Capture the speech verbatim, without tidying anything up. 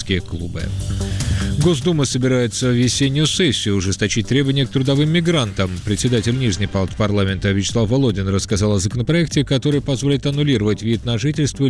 студенческие клубы. Госдума собирается в весеннюю сессию ужесточить требования к трудовым мигрантам. Председатель Нижней палаты парламента Вячеслав Володин рассказал о законопроекте, который позволит аннулировать вид на жительство